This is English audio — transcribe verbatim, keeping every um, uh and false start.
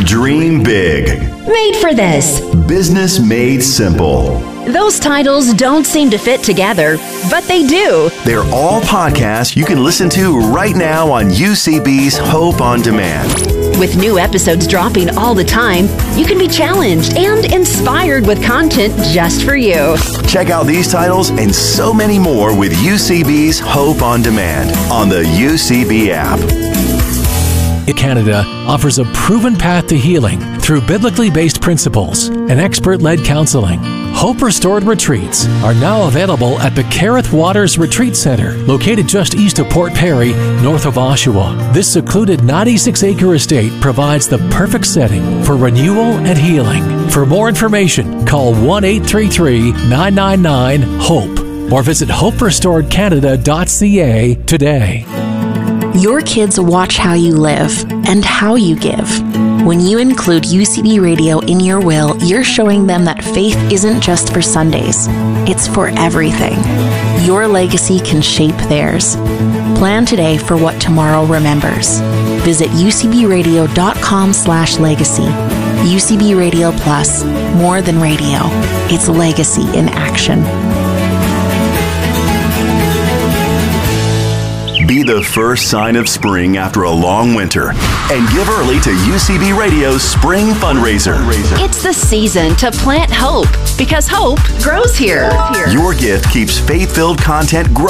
Dream big. Made for this. Business made simple. Those titles don't seem to fit together, but they do. They're all podcasts you can listen to right now on U C B's Hope on Demand. With new episodes dropping all the time, you can be challenged and inspired with content just for you. Check out these titles and so many more with U C B's Hope on Demand on the U C B app. Canada offers a proven path to healing through biblically based principles and expert-led counseling. Hope Restored Retreats are now available at the Carith Waters Retreat Center, located just east of Port Perry, north of Oshawa. This secluded ninety-six acre estate provides the perfect setting for renewal and healing. For more information, call one eight three three, nine nine nine, HOPE or visit hope restored canada dot c a today. Your kids watch how you live and how you give. When you include U C B Radio in your will, you're showing them that faith isn't just for Sundays. It's for everything. Your legacy can shape theirs. Plan today for what tomorrow remembers. Visit u c b radio dot com slash legacy. U C B Radio Plus, more than radio. It's legacy in action. Be the first sign of spring after a long winter and give early to U C B Radio's Spring Fundraiser. It's the season to plant hope because hope grows here. Your gift keeps faith-filled content growing.